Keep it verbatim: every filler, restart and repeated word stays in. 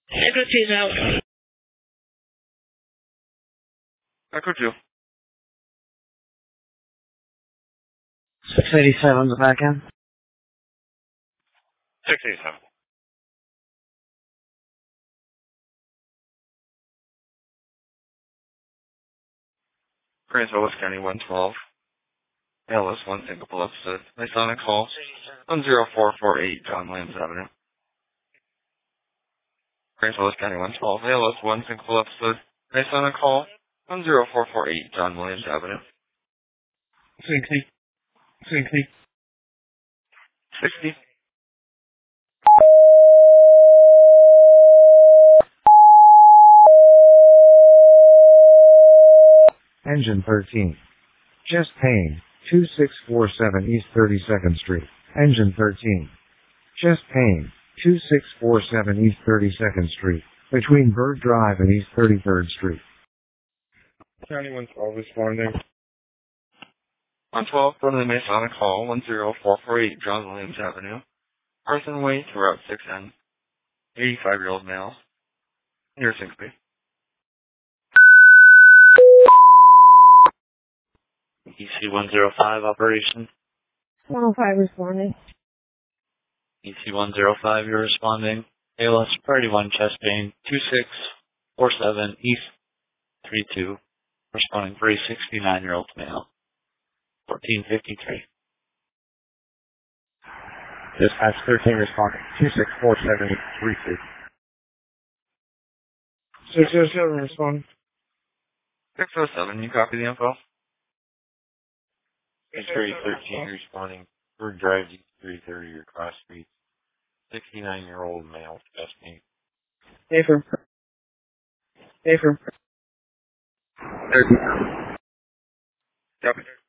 Echo two's out. Echo two. six eighty-seven, the back end. six eighty-seven. Prince Willis County one twelve. L S one Singapore episode. Masonic Hall. one zero four four eight John Williams Avenue. Prince Willis County one twelve. L S one Singapore episode. Masonic Hall. one zero four four eight John Williams Avenue. sixty. sixty. sixty. Engine thirteen. Chest pain, two six four seven East thirty-second Street. Engine thirteen. Chest pain, two six four seven East thirty-second Street, between Bird Drive and East thirty-third Street. County one twelve responding. one twelve, from the Masonic Hall, one zero four four eight John Williams Avenue. Arson Way to Route six N. eighty-five-year-old male. Near Sixby. E C one zero five operation. one oh five responding. E C one zero five, you're responding. A L S priority one chest pain, two six four seven East three two. Responding for a sixty-nine-year-old male. fourteen fifty-three. Dispatch thirteen responding. two six four seven East three two. six oh seven responding. six oh seven, you copy the info? X-ray thirteen responding. Bird Drive three thirty or Cross Street. sixty-nine-year-old male, chest pain. Affirm. Affirm. Copy.